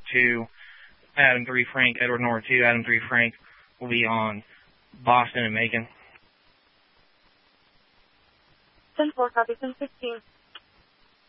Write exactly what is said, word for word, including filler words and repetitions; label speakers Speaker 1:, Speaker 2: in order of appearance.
Speaker 1: two, Adam three Frank, Edward Nora two, Adam three Frank will be on Boston and Macon.
Speaker 2: ten four, copy, ten fifteen.